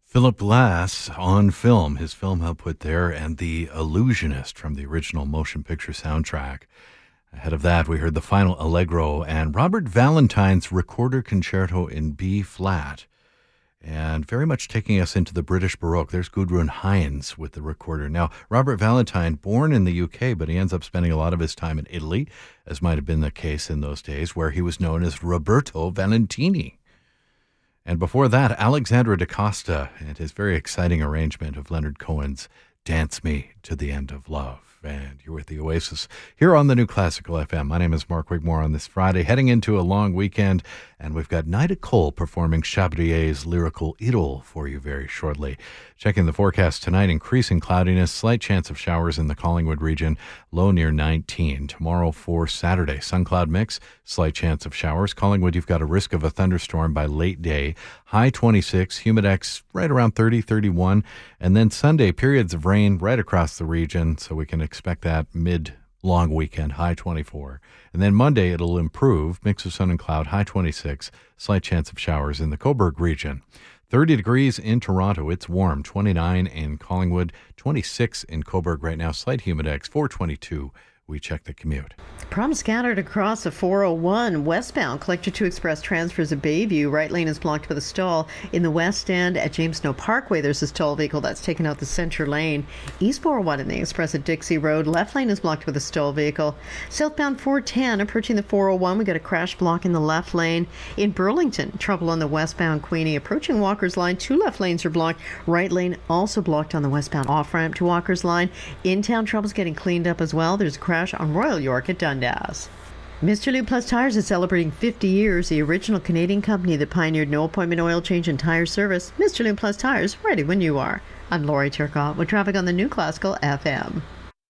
Philip Glass on film, his film output there, and The Illusionist from the original motion picture soundtrack. Ahead of that, we heard the final Allegro and Robert Valentine's Recorder Concerto in B flat. And very much taking us into the British Baroque. There's Gudrun Hines with the recorder. Now, Robert Valentine, born in the UK, but he ends up spending a lot of his time in Italy, as might have been the case in those days, where he was known as Roberto Valentini. And before that, Alexandre da Costa and his very exciting arrangement of Leonard Cohen's Dance Me to the End of Love. And you're with the Oasis here on the New Classical FM. My name is Mark Wigmore on this Friday, heading into a long weekend, and we've got Nida Cole performing Chabrier's lyrical Idyll for you very shortly. Checking the forecast tonight, increasing cloudiness, slight chance of showers in the Collingwood region, low near 19. Tomorrow for Saturday, sun cloud mix, slight chance of showers. Collingwood, you've got a risk of a thunderstorm by late day, high 26, humidex right around 30, 31. And then Sunday, periods of rain right across the region, so we can expect that mid-long weekend, high 24. And then Monday, it'll improve, mix of sun and cloud, high 26, slight chance of showers in the Cobourg region. 30 degrees in Toronto. It's warm. 29 in Collingwood, 26 in Cobourg right now. Slight humidex, 422. We check the commute. Problems scattered across the 401 westbound. Collector 2 Express transfers at Bayview. Right lane is blocked with a stall. In the west end at James Snow Parkway, there's a stall vehicle that's taken out the center lane. East 401 in the Express at Dixie Road. Left lane is blocked with a stall vehicle. Southbound 410 approaching the 401. We got a crash block in the left lane. In Burlington, trouble on the westbound Queenie. Approaching Walker's Line, 2 left lanes are blocked. Right lane also blocked on the westbound off-ramp to Walker's Line. In-town trouble's getting cleaned up as well. There's a crash on Royal York at Dundas. Mr. Lube Plus Tires is celebrating 50 years, the original Canadian company that pioneered no appointment oil change and tire service. Mr. Lube Plus Tires, ready when you are. I'm Lori Turcotte with traffic on the New Classical FM.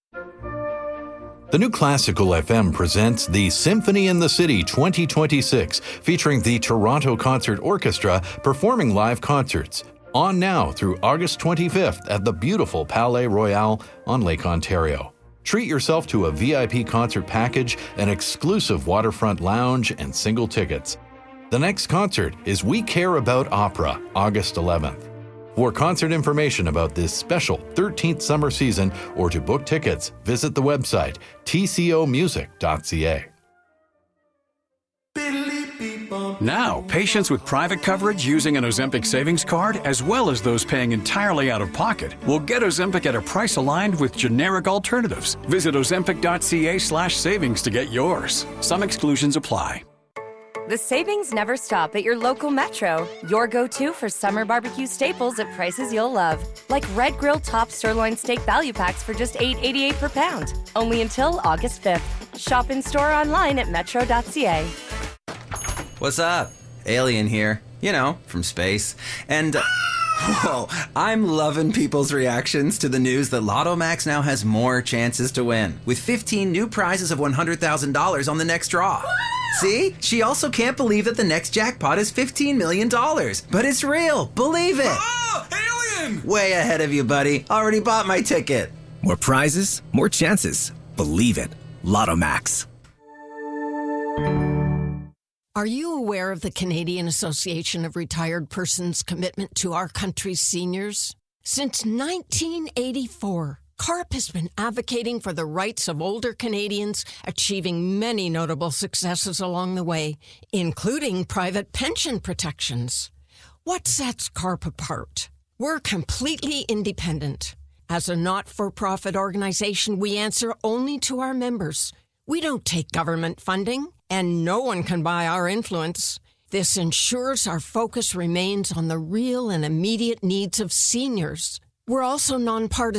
The New Classical FM presents the Symphony in the City 2026, featuring the Toronto Concert Orchestra performing live concerts. On now through August 25th at the beautiful Palais Royal on Lake Ontario. Treat yourself to a VIP concert package, an exclusive waterfront lounge, and single tickets. The next concert is We Care About Opera, August 11th. For concert information about this special 13th summer season or to book tickets, visit the website tcomusic.ca. Now, patients with private coverage using an Ozempic savings card, as well as those paying entirely out of pocket, will get Ozempic at a price aligned with generic alternatives. Visit ozempic.ca/savings to get yours. Some exclusions apply. The savings never stop at your local Metro. Your go-to for summer barbecue staples at prices you'll love. Like Red Grill Top Sirloin Steak Value Packs for just $8.88 per pound. Only until August 5th. Shop in-store online at metro.ca. What's up? Alien here. You know, from space. And, whoa, I'm loving people's reactions to the news that Lotto Max now has more chances to win, with 15 new prizes of $100,000 on the next draw. See? She also can't believe that the next jackpot is $15 million. But it's real. Believe it. Oh, alien! Way ahead of you, buddy. Already bought my ticket. More prizes, more chances. Believe it. Lotto Max. Are you aware of the Canadian Association of Retired Persons' commitment to our country's seniors? Since 1984, CARP has been advocating for the rights of older Canadians, achieving many notable successes along the way, including private pension protections. What sets CARP apart? We're completely independent. As a not-for-profit organization, we answer only to our members. We don't take government funding, and no one can buy our influence. This ensures our focus remains on the real and immediate needs of seniors. We're also nonpartisan.